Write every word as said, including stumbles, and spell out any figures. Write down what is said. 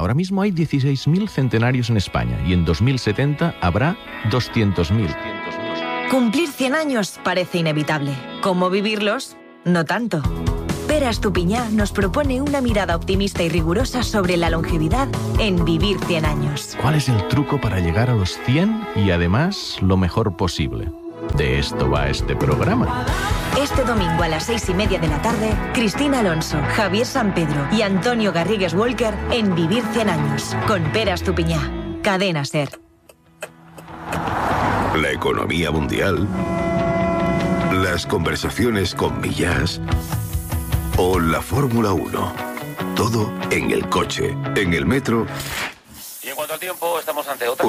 Ahora mismo hay dieciséis mil centenarios en España y en dos mil setenta habrá doscientos mil. Cumplir cien años parece inevitable. ¿Cómo vivirlos? No tanto. Pere Estupiñá nos propone una mirada optimista y rigurosa sobre la longevidad en Vivir cien años. ¿Cuál es el truco para llegar a los cien y además lo mejor posible? De esto va este programa. Este domingo a las seis y media de la tarde, Cristina Alonso, Javier Sampedro y Antonio Garrigues Walker en Vivir cien años, con Pere Estupiñá. Cadena SER. La economía mundial, las conversaciones con Millás o la Fórmula uno. Todo en el coche, en el metro. Y en cuanto al tiempo, estamos ante otra